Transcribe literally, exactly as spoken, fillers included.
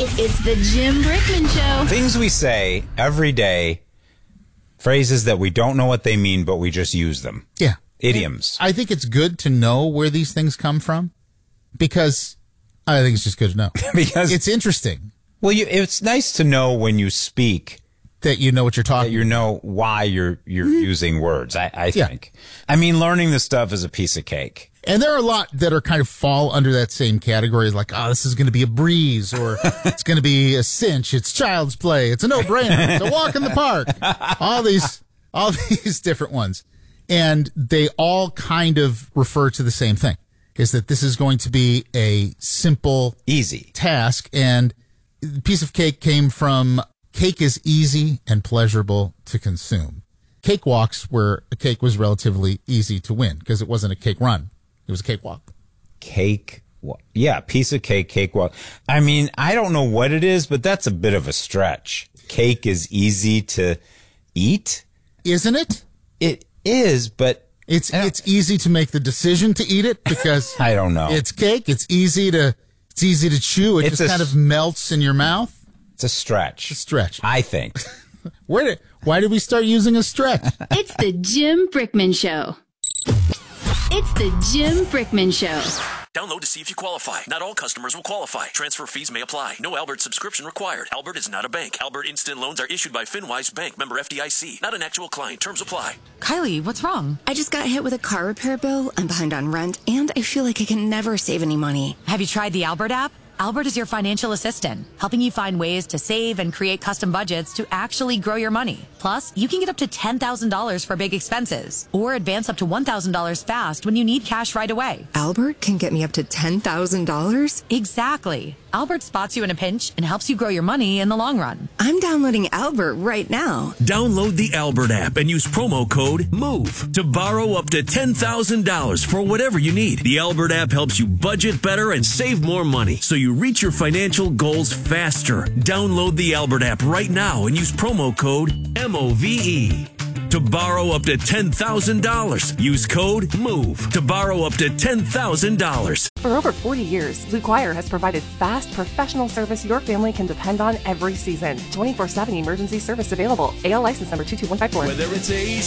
It's, it's the Jim Brickman Show. Things we say every day, phrases that we don't know what they mean, but we just use them. Yeah. Idioms. I think it's good to know where these things come from because I think it's just good to know. Because it's interesting. Well, you, it's nice to know when you speak that you know what you're talking that you know why you're you're mm-hmm. using words, I, I yeah. think. I mean, learning this stuff is a piece of cake. And there are a lot that are kind of fall under that same category, like, oh, this is going to be a breeze, or it's going to be a cinch, it's child's play, it's a no-brainer, it's a walk in the park. All these, all these different ones. And they all kind of refer to the same thing, is that this is going to be a simple, easy task. And the piece of cake came from cake is easy and pleasurable to consume. Cakewalks where a cake was relatively easy to win because it wasn't a cake run. It was a cakewalk. Cake. Yeah, piece of cake, cakewalk. I mean, I don't know what it is, but that's a bit of a stretch. Cake is easy to eat. Isn't it? It is, but it's it's easy to make the decision to eat it because I don't know. It's cake. It's easy to it's easy to chew. It it's just kind of melts in your mouth. It's a stretch. It's a stretch. I think. Where did why did we start using a stretch? It's the Jim Brickman Show. It's the Jim Brickman Show. Download to see if you qualify. Not all customers will qualify. Transfer fees may apply. No Albert subscription required. Albert is not a bank. Albert Instant Loans are issued by FinWise Bank, member F D I C. Not an actual client. Terms apply. Kylie, what's wrong? I just got hit with a car repair bill. I'm behind on rent, and I feel like I can never save any money. Have you tried the Albert app? Albert is your financial assistant, helping you find ways to save and create custom budgets to actually grow your money. Plus, you can get up to ten thousand dollars for big expenses or advance up to one thousand dollars fast when you need cash right away. Albert can get me up to ten thousand dollars? Exactly. Albert spots you in a pinch and helps you grow your money in the long run. I'm downloading Albert right now. Download the Albert app and use promo code MOVE to borrow up to ten thousand dollars for whatever you need. The Albert app helps you budget better and save more money so you reach your financial goals faster. Download the Albert app right now and use promo code M O V E. To borrow up to ten thousand dollars, use code MOVE to borrow up to ten thousand dollars. For over forty years, Blue Choir has provided fast, professional service your family can depend on every season. twenty-four seven emergency service available. A L license number two two one five four. Whether it's a